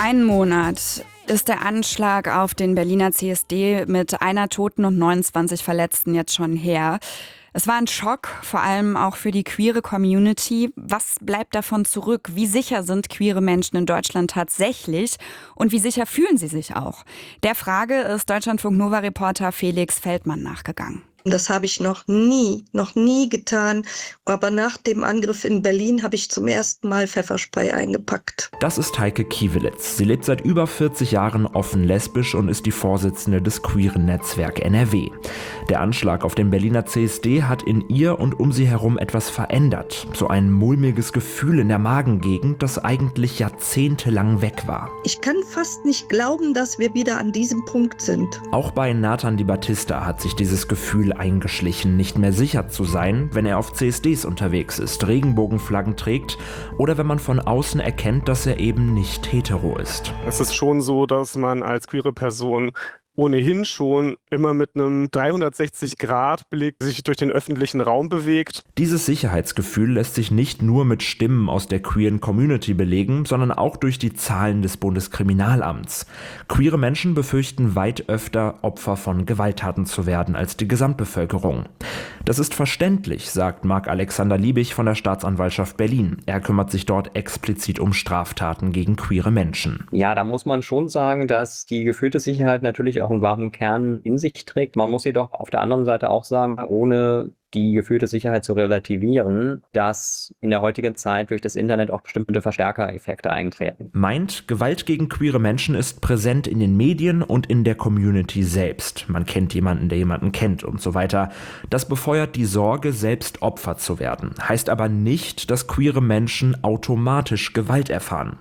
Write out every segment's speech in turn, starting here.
Einen Monat ist der Anschlag auf den Berliner CSD mit 1 Toten und 29 Verletzten jetzt schon her. Es war ein Schock, vor allem auch für die queere Community. Was bleibt davon zurück? Wie sicher sind queere Menschen in Deutschland tatsächlich? Und wie sicher fühlen sie sich auch? Der Frage ist Deutschlandfunk-Nova-Reporter Felix Feldmann nachgegangen. Das habe ich noch nie getan. Aber nach dem Angriff in Berlin habe ich zum ersten Mal Pfefferspray eingepackt. Das ist Heike Kiewelitz. Sie lebt seit über 40 Jahren offen lesbisch und ist die Vorsitzende des queeren Netzwerk NRW. Der Anschlag auf den Berliner CSD hat in ihr und um sie herum etwas verändert. So ein mulmiges Gefühl in der Magengegend, das eigentlich jahrzehntelang weg war. Ich kann fast nicht glauben, dass wir wieder an diesem Punkt sind. Auch bei Nathan Di Battista hat sich dieses Gefühl eingeschlichen, nicht mehr sicher zu sein, wenn er auf CSDs unterwegs ist, Regenbogenflaggen trägt oder wenn man von außen erkennt, dass er eben nicht hetero ist. Es ist schon so, dass man als queere Person ohnehin schon immer mit einem 360-Grad-Blick sich durch den öffentlichen Raum bewegt. Dieses Sicherheitsgefühl lässt sich nicht nur mit Stimmen aus der queeren Community belegen, sondern auch durch die Zahlen des Bundeskriminalamts. Queere Menschen befürchten weit öfter, Opfer von Gewalttaten zu werden als die Gesamtbevölkerung. Das ist verständlich, sagt Marc-Alexander Liebig von der Staatsanwaltschaft Berlin. Er kümmert sich dort explizit um Straftaten gegen queere Menschen. Ja, da muss man schon sagen, dass die gefühlte Sicherheit natürlich auch einen wahren Kern in sich trägt. Man muss jedoch auf der anderen Seite auch sagen, ohne die gefühlte Sicherheit zu relativieren, dass in der heutigen Zeit durch das Internet auch bestimmte Verstärkereffekte eintreten. Meint, Gewalt gegen queere Menschen ist präsent in den Medien und in der Community selbst. Man kennt jemanden, der jemanden kennt und so weiter. Das befeuert die Sorge, selbst Opfer zu werden. Heißt aber nicht, dass queere Menschen automatisch Gewalt erfahren.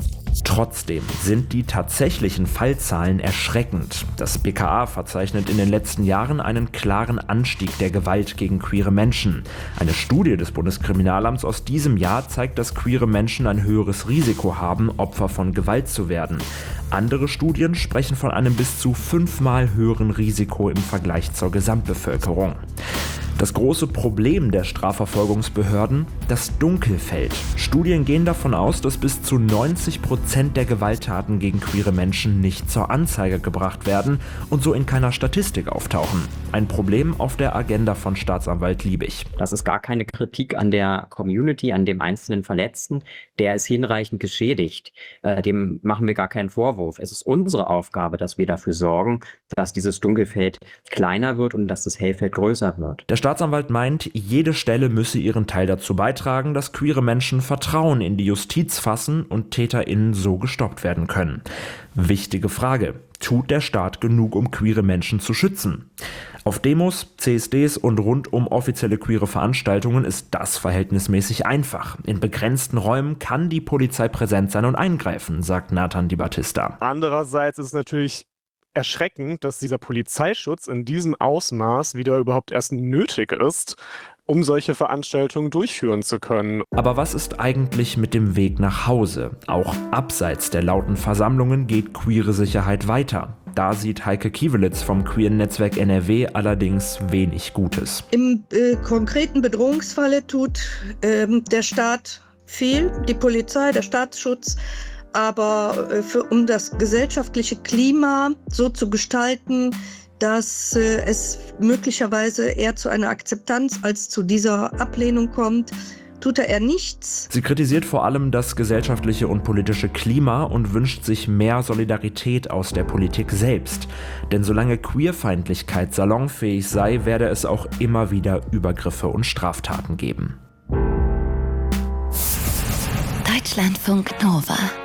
Trotzdem sind die tatsächlichen Fallzahlen erschreckend. Das BKA verzeichnet in den letzten Jahren einen klaren Anstieg der Gewalt gegen queere Menschen. Eine Studie des Bundeskriminalamts aus diesem Jahr zeigt, dass queere Menschen ein höheres Risiko haben, Opfer von Gewalt zu werden. Andere Studien sprechen von einem bis zu 5-mal höheren Risiko im Vergleich zur Gesamtbevölkerung. Das große Problem der Strafverfolgungsbehörden: das Dunkelfeld. Studien gehen davon aus, dass bis zu 90% der Gewalttaten gegen queere Menschen nicht zur Anzeige gebracht werden und so in keiner Statistik auftauchen. Ein Problem auf der Agenda von Staatsanwalt Liebig. Das ist gar keine Kritik an der Community, an dem einzelnen Verletzten. Der ist hinreichend geschädigt. Dem machen wir gar keinen Vorwurf. Es ist unsere Aufgabe, dass wir dafür sorgen, dass dieses Dunkelfeld kleiner wird und dass das Hellfeld größer wird. Der Staatsanwalt meint, jede Stelle müsse ihren Teil dazu beitragen, dass queere Menschen Vertrauen in die Justiz fassen und TäterInnen so gestoppt werden können. Wichtige Frage: Tut der Staat genug, um queere Menschen zu schützen? Auf Demos, CSDs und rund um offizielle queere Veranstaltungen ist das verhältnismäßig einfach. In begrenzten Räumen kann die Polizei präsent sein und eingreifen, sagt Nathan Di Battista. Andererseits ist es natürlich erschreckend, dass dieser Polizeischutz in diesem Ausmaß wieder überhaupt erst nötig ist, um solche Veranstaltungen durchführen zu können. Aber was ist eigentlich mit dem Weg nach Hause? Auch abseits der lauten Versammlungen geht queere Sicherheit weiter. Da sieht Heike Kiewelitz vom queeren Netzwerk NRW allerdings wenig Gutes. Im konkreten Bedrohungsfalle tut der Staat viel, die Polizei, der Staatsschutz. Aber um das gesellschaftliche Klima so zu gestalten, dass es möglicherweise eher zu einer Akzeptanz als zu dieser Ablehnung kommt, tut er nichts. Sie kritisiert vor allem das gesellschaftliche und politische Klima und wünscht sich mehr Solidarität aus der Politik selbst. Denn solange Queerfeindlichkeit salonfähig sei, werde es auch immer wieder Übergriffe und Straftaten geben. Deutschlandfunk Nova.